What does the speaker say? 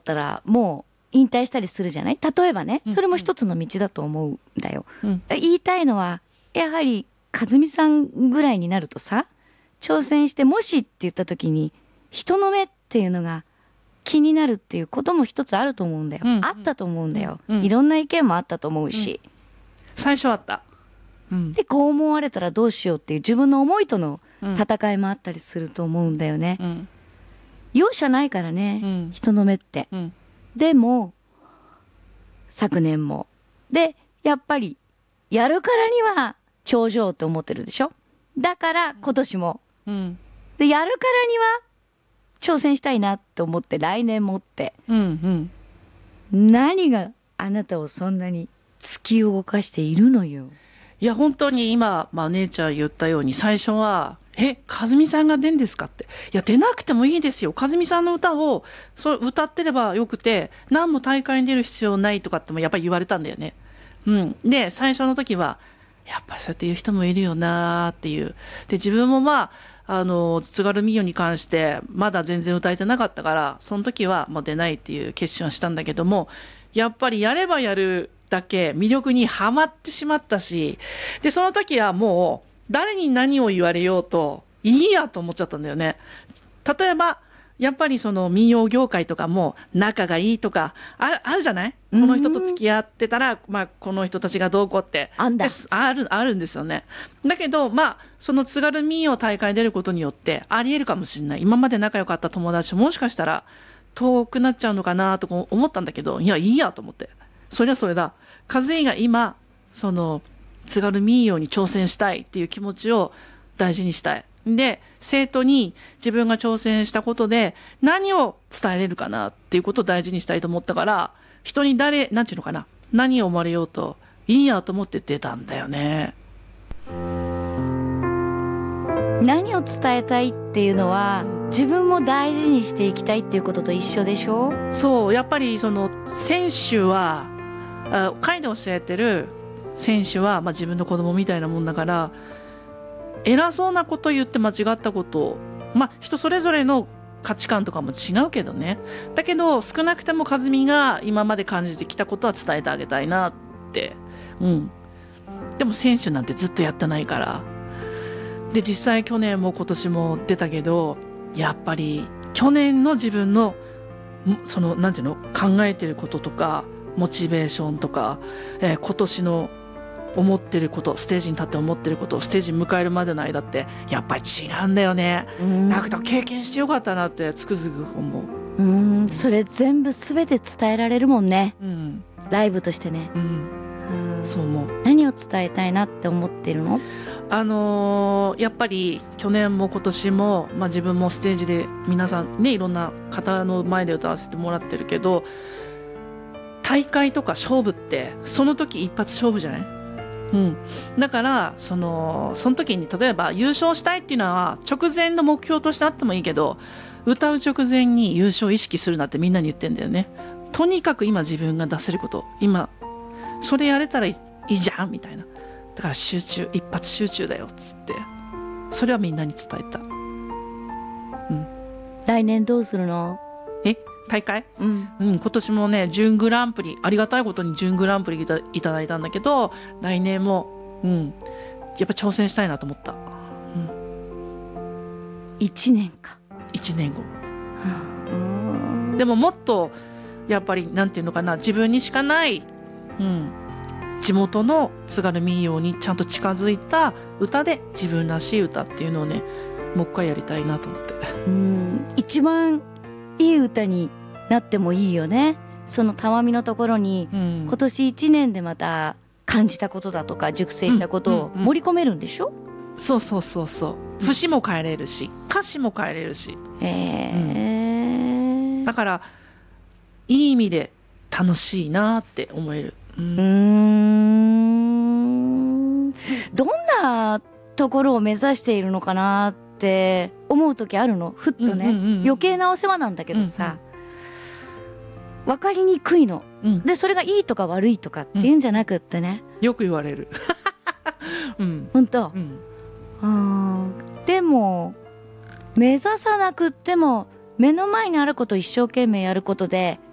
ったらもう引退したりするじゃない。例えばね、それも一つの道だと思うんだよ、言いたいのはやはり和美さんぐらいになるとさ、挑戦してもしって言った時に人の目っていうのが気になるっていうことも一つあると思うんだよ、あったと思うんだよ、いろんな意見もあったと思うし、 最初あった、 でこう思われたらどうしようっていう自分の思いとの戦いもあったりすると思うんだよね、容赦ないからね、人の目って、でも昨年もでやっぱりやるからには頂上って思ってるでしょ。だから今年も、でやるからには挑戦したいなって思って来年もって、何があなたをそんなに突き動かしているのよ。 いや本当に今、姉ちゃん言ったように最初は和美さんが出んですかって。いや出なくてもいいですよ、和美さんの歌を歌ってればよくて何も大会に出る必要ないとかってもやっぱり言われたんだよね、で最初の時はやっぱりそうやって言う人もいるよなっていう。で自分も津軽民謡に関してまだ全然歌えてなかったからその時はもう出ないっていう決心をしたんだけども、やっぱりやればやるだけ魅力にはまってしまったし、でその時はもう誰に何を言われようといいやと思っちゃったんだよね。例えばやっぱりその民謡業界とかも仲がいいとかあるじゃない。この人と付き合ってたら、この人たちがどうこうってあるんですよね。だけどその津軽民謡大会に出ることによってありえるかもしれない。今まで仲良かった友達もしかしたら遠くなっちゃうのかなとか思ったんだけど、いやいいやと思って、そりゃそれだ、和江が今その津軽民謡に挑戦したいっていう気持ちを大事にしたい。で生徒に自分が挑戦したことで何を伝えれるかなっていうことを大事にしたいと思ったから、人になんていうのかな、何を思われようといいやと思って出たんだよね。 何を伝えたいっていうのは自分も大事にしていきたいっていうことと一緒でしょ。 そうやっぱりその選手は会で教えてる選手は、自分の子供みたいなもんだから、偉そうなこと言って間違ったことを、人それぞれの価値観とかも違うけどね。だけど少なくても和美が今まで感じてきたことは伝えてあげたいなって、でも選手なんてずっとやってないから。で実際去年も今年も出たけど、やっぱり去年の自分のそのなんていうの、考えてることとかモチベーションとか、今年の思ってること、ステージに立って思ってること、ステージ迎えるまでの間ってやっぱり違うんだよね。なんか経験してよかったなってつくづく思う。 それ全部全て伝えられるもんね、ライブとしてね。 そう思う。 何を伝えたいなって思ってるの？ やっぱり去年も今年も、自分もステージで皆さんね、いろんな方の前で歌わせてもらってるけど、大会とか勝負ってその時一発勝負じゃない？だからその時に例えば優勝したいっていうのは直前の目標としてあってもいいけど、歌う直前に優勝を意識するなってみんなに言ってんだよね。とにかく今自分が出せること、今それやれたらいいじゃんみたいな。だから集中、一発集中だよっつって、それはみんなに伝えた。 来年どうするの？ 大会、今年もね準グランプリ、ありがたいことに準グランプリいただいたんだけど、来年も、やっぱ挑戦したいなと思った。 1年か。 1年後、でももっとやっぱりなんていうのかな、自分にしかない、地元の津軽民謡にちゃんと近づいた歌で自分らしい歌っていうのをね、もう一回やりたいなと思って。 一番いい歌になってもいいよね。そのたわみのところに、今年1年でまた感じたことだとか熟成したことを盛り込めるんでしょ。 そう節も変えれるし歌詞も変えれるし、だからいい意味で楽しいなって思える。 どんなところを目指しているのかなって思う時あるの、ふっとね、余計なお世話なんだけどさ、分かりにくいの、でそれがいいとか悪いとかっていうんじゃなくってね、 よく言われる本当、でも目指さなくっても目の前にあることを一生懸命やることで